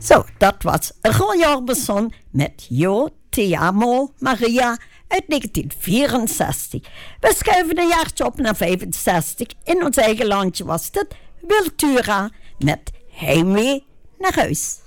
Zo, dat was Roy Orbison met Io Ti Amo Maria uit 1964. We schuiven een jaartje op naar 65. In ons eigen landje was dit Wiltura met Heimwee naar huis.